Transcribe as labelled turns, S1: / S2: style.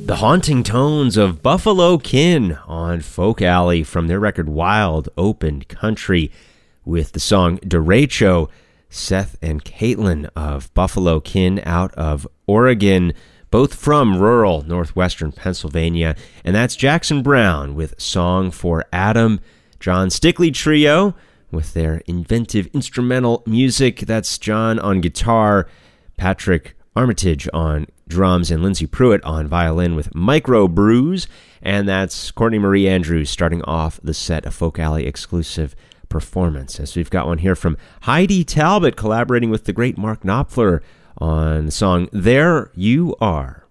S1: The haunting tones of Buffalo Kin on Folk Alley from their record Wild Open Country with the song Derecho. Seth and Caitlin of Buffalo Kin out of Oregon, both from rural northwestern Pennsylvania. And that's Jackson Browne with Song for Adam. John Stickley Trio with their inventive instrumental music. That's John on guitar, Patrick Armitage on drums, and Lindsey Pruitt on violin with Micro Brews. And that's Courtney Marie Andrews starting off the set, a Folk Alley exclusive performance. As we've got one here from Heidi Talbot collaborating with the great Mark Knopfler on the song There You Are.